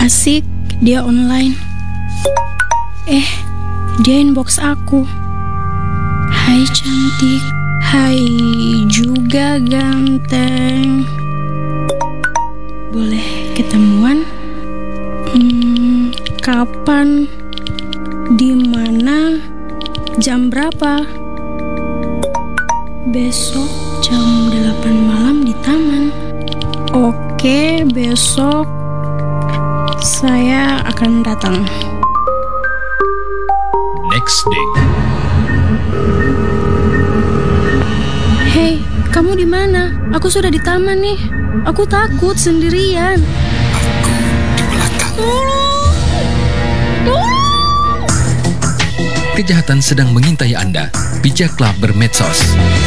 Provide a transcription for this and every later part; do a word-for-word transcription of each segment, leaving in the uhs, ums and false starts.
Asik, dia online. Eh, dia inbox aku. Hai cantik, hai juga ganteng. Boleh ketemuan? Hmm, kapan? Di mana? Jam berapa? Besok jam delapan malam di taman. Oke, besok saya akan datang. Next day. Hei, kamu di mana? Aku sudah di taman nih. Aku takut sendirian. Aku di belakang. Tolong! Tolong! Kejahatan sedang mengintai Anda. Bijaklah bermedsos.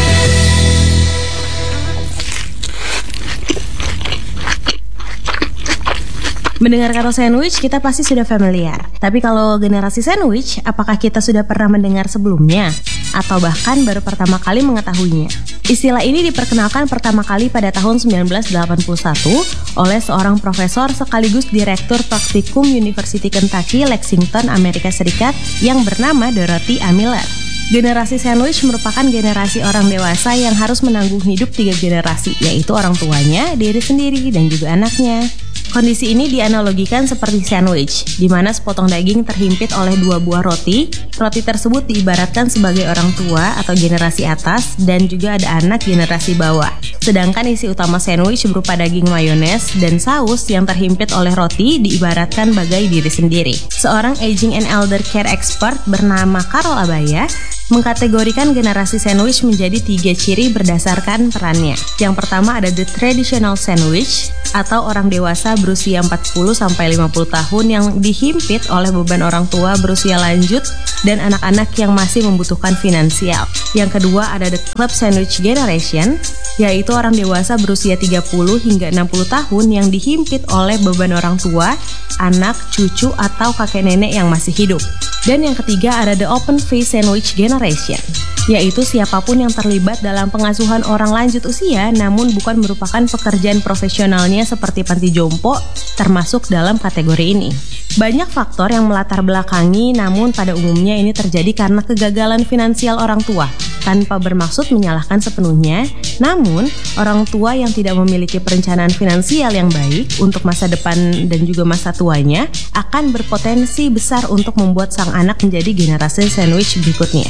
Mendengar kata sandwich, kita pasti sudah familiar. Tapi kalau generasi sandwich, apakah kita sudah pernah mendengar sebelumnya? Atau bahkan baru pertama kali mengetahuinya? Istilah ini diperkenalkan pertama kali pada tahun sembilan belas delapan puluh satu oleh seorang profesor sekaligus direktur praktikum University Kentucky, Lexington, Amerika Serikat yang bernama Dorothy A. Miller. Generasi sandwich merupakan generasi orang dewasa yang harus menanggung hidup tiga generasi, yaitu orang tuanya, diri sendiri, dan juga anaknya. Kondisi ini dianalogikan seperti sandwich, di mana sepotong daging terhimpit oleh dua buah roti. Roti tersebut diibaratkan sebagai orang tua atau generasi atas, dan juga ada anak generasi bawah. Sedangkan isi utama sandwich berupa daging mayones dan saus yang terhimpit oleh roti diibaratkan bagai diri sendiri. Seorang aging and elder care expert bernama Carol Abaya mengkategorikan generasi sandwich menjadi tiga ciri berdasarkan perannya. Yang pertama ada the traditional sandwich, atau orang dewasa berusia empat puluh sampai lima puluh tahun yang dihimpit oleh beban orang tua berusia lanjut dan anak-anak yang masih membutuhkan finansial. Yang kedua ada the club sandwich generation, yaitu orang dewasa berusia tiga puluh hingga enam puluh tahun yang dihimpit oleh beban orang tua, anak, cucu, atau kakek nenek yang masih hidup. Dan yang ketiga ada the open face sandwich generation, yaitu siapapun yang terlibat dalam pengasuhan orang lanjut usia namun bukan merupakan pekerjaan profesionalnya seperti panti jompo termasuk dalam kategori ini. Banyak faktor yang melatar belakangi, namun pada umumnya ini terjadi karena kegagalan finansial orang tua. Tanpa bermaksud menyalahkan sepenuhnya, namun orang tua yang tidak memiliki perencanaan finansial yang baik untuk masa depan dan juga masa tuanya akan berpotensi besar untuk membuat sang anak menjadi generasi sandwich berikutnya.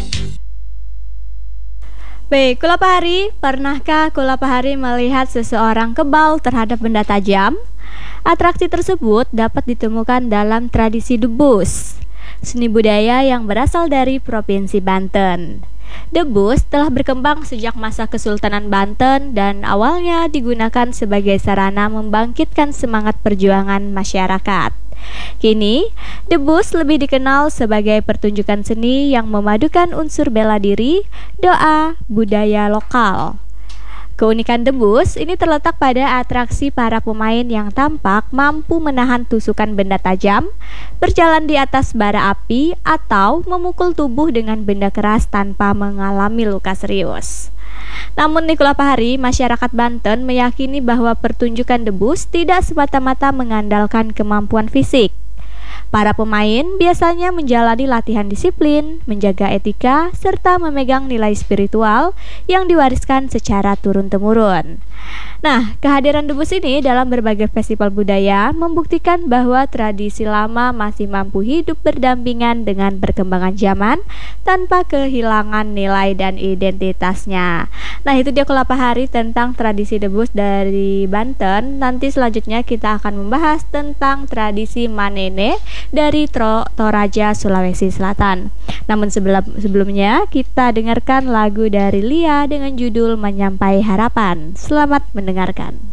Baik, Kulapahari, pernahkah Kulapahari melihat seseorang kebal terhadap benda tajam? Atraksi tersebut dapat ditemukan dalam tradisi debus, seni budaya yang berasal dari Provinsi Banten. Debus telah berkembang sejak masa Kesultanan Banten dan awalnya digunakan sebagai sarana membangkitkan semangat perjuangan masyarakat. Kini, debus lebih dikenal sebagai pertunjukan seni yang memadukan unsur bela diri, doa, budaya lokal. Keunikan debus ini terletak pada atraksi para pemain yang tampak mampu menahan tusukan benda tajam, berjalan di atas bara api, atau memukul tubuh dengan benda keras tanpa mengalami luka serius. Namun di Kulapahari, masyarakat Banten meyakini bahwa pertunjukan debus tidak semata-mata mengandalkan kemampuan fisik. Para pemain biasanya menjalani latihan disiplin, menjaga etika, serta memegang nilai spiritual yang diwariskan secara turun-temurun. Nah, kehadiran debus ini dalam berbagai festival budaya membuktikan bahwa tradisi lama masih mampu hidup berdampingan dengan perkembangan zaman tanpa kehilangan nilai dan identitasnya. Nah, itu dia Kulapahari tentang tradisi debus dari Banten. Nanti selanjutnya kita akan membahas tentang tradisi Manene dari Tro- Toraja, Sulawesi Selatan. Namun sebelum sebelumnya kita dengarkan lagu dari Lia dengan judul Menyampai Harapan. Selamat mendengarkan.